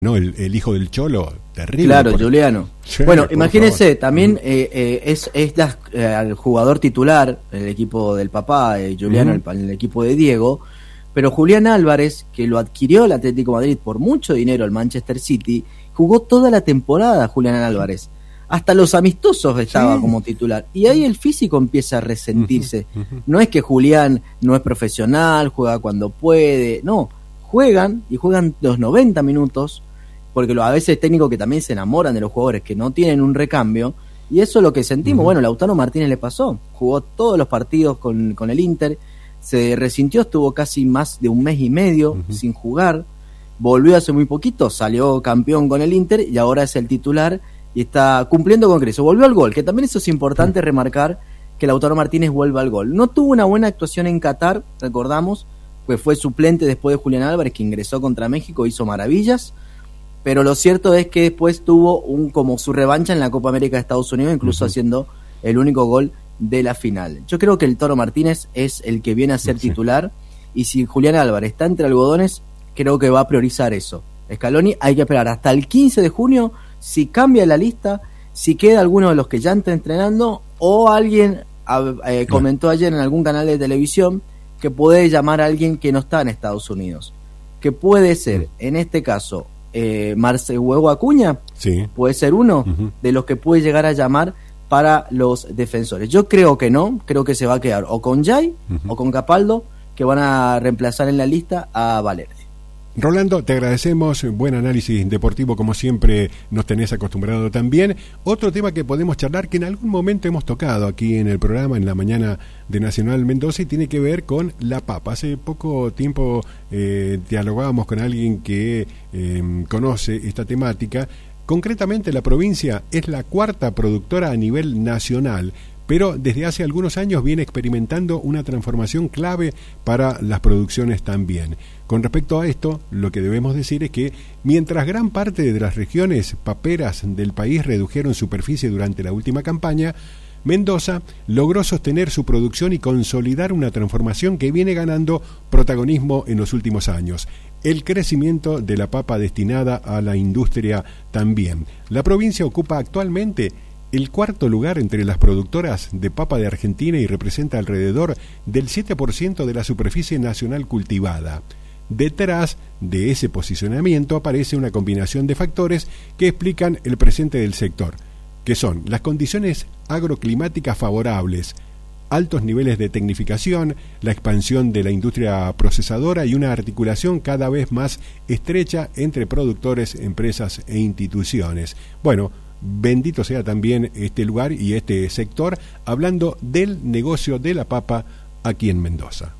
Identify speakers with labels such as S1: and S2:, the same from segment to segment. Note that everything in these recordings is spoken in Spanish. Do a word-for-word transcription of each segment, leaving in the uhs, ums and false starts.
S1: No, el, el hijo del Cholo, terrible.
S2: Claro,
S1: por...
S2: Juliano.
S1: Sí,
S2: bueno, imagínense,
S1: favor.
S2: también eh, eh, es, es la, eh, el jugador titular, el equipo del papá, eh, Juliano, uh-huh. el, el equipo de Diego, pero Julián Álvarez, que lo adquirió el Atlético de Madrid por mucho dinero al Manchester City, jugó toda la temporada Julián Álvarez. Hasta los amistosos estaba sí. como titular. Y ahí el físico empieza a resentirse. Uh-huh, uh-huh. No es que Julián no es profesional, juega cuando puede, no. Juegan y juegan los noventa minutos, porque a veces técnicos que también se enamoran de los jugadores que no tienen un recambio, y eso es lo que sentimos. Uh-huh. Bueno, Lautaro Martínez le pasó, jugó todos los partidos con, con el Inter, se resintió, estuvo casi más de un mes y medio uh-huh. sin jugar, volvió hace muy poquito, salió campeón con el Inter y ahora es el titular y está cumpliendo con creces. Volvió al gol, que también eso es importante uh-huh. remarcar, que Lautaro Martínez vuelva al gol. No tuvo una buena actuación en Qatar, recordamos, pues fue suplente después de Julián Álvarez, que ingresó contra México, hizo maravillas, pero lo cierto es que después tuvo un como su revancha en la Copa América de Estados Unidos, incluso uh-huh. haciendo el único gol de la final. Yo creo que el Toro Martínez es el que viene a ser sí. titular, y si Julián Álvarez está entre algodones, creo que va a priorizar eso. Scaloni hay que esperar hasta el quince de junio, si cambia la lista, si queda alguno de los que ya está entrenando, o alguien eh, comentó ayer en algún canal de televisión que puede llamar a alguien que no está en Estados Unidos, que puede ser, en este caso, eh, Marcel Huevo Acuña, sí. puede ser uno uh-huh. de los que puede llegar a llamar para los defensores. Yo creo que no, creo que se va a quedar o con Jay uh-huh. o con Capaldo, que van a reemplazar en la lista a Valerde.
S1: Rolando, te agradecemos, buen análisis deportivo como siempre nos tenés acostumbrado también. Otro tema que podemos charlar, que en algún momento hemos tocado aquí en el programa, en la mañana de Nacional Mendoza, y tiene que ver con la papa. Hace poco tiempo eh, dialogábamos con alguien que eh, conoce esta temática. Concretamente, la provincia es la cuarta productora a nivel nacional, pero desde hace algunos años viene experimentando una transformación clave para las producciones también. Con respecto a esto, lo que debemos decir es que mientras gran parte de las regiones paperas del país redujeron superficie durante la última campaña, Mendoza logró sostener su producción y consolidar una transformación que viene ganando protagonismo en los últimos años. El crecimiento de la papa destinada a la industria también. La provincia ocupa actualmente el cuarto lugar entre las productoras de papa de Argentina y representa alrededor del siete por ciento de la superficie nacional cultivada. Detrás de ese posicionamiento aparece una combinación de factores que explican el presente del sector, que son las condiciones agroclimáticas favorables, altos niveles de tecnificación, la expansión de la industria procesadora y una articulación cada vez más estrecha entre productores, empresas e instituciones. Bueno, bendito sea también este lugar y este sector, hablando del negocio de la papa aquí en Mendoza.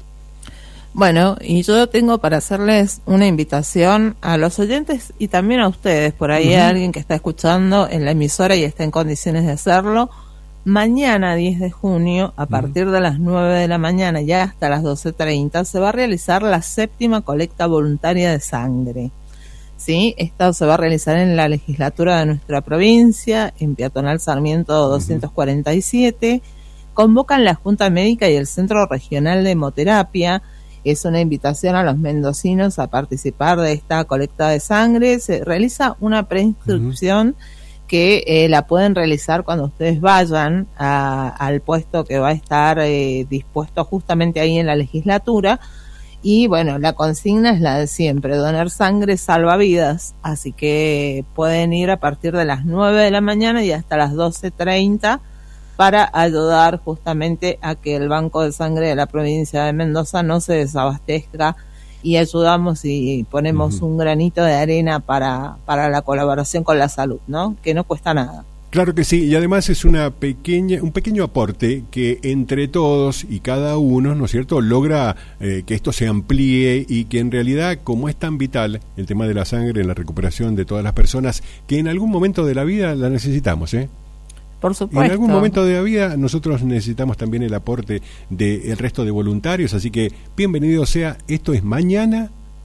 S3: Bueno, y yo tengo para hacerles una invitación a los oyentes y también a ustedes, por ahí uh-huh. hay alguien que está escuchando en la emisora y está en condiciones de hacerlo. Mañana diez de junio, a partir uh-huh. de las nueve de la mañana y hasta las doce treinta, se va a realizar la séptima colecta voluntaria de sangre. ¿Sí? Esto se va a realizar en la legislatura de nuestra provincia, en Peatonal Sarmiento doscientos cuarenta y siete. Uh-huh. Convocan la Junta Médica y el Centro Regional de Hemoterapia. Es una invitación a los mendocinos a participar de esta colecta de sangre. Se realiza una preinscripción uh-huh. que eh, la pueden realizar cuando ustedes vayan a, al puesto que va a estar eh, dispuesto justamente ahí en la legislatura. Y bueno, la consigna es la de siempre, donar sangre salva vidas, así que pueden ir a partir de las nueve de la mañana y hasta las doce treinta para ayudar justamente a que el banco de sangre de la provincia de Mendoza no se desabastezca, y ayudamos y ponemos uh-huh. un granito de arena para, para la colaboración con la salud, ¿no? Que no cuesta nada.
S1: Claro que sí, y además es una pequeña, un pequeño aporte que entre todos y cada uno, ¿no es cierto?, logra eh, que esto se amplíe y que en realidad, como es tan vital el tema de la sangre en la recuperación de todas las personas, que en algún momento de la vida la necesitamos, ¿eh?
S3: Por supuesto.
S1: En algún momento de la vida nosotros necesitamos también el aporte del resto de voluntarios, así que bienvenido sea. Esto es mañana.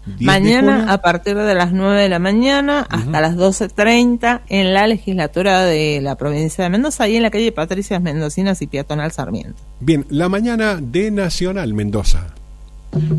S3: Mañana a partir de las nueve de la mañana uh-huh. hasta las doce treinta en la legislatura de la provincia de Mendoza, ahí en la calle Patricias Mendocinas y Peatonal Sarmiento.
S1: Bien, la mañana de Nacional Mendoza.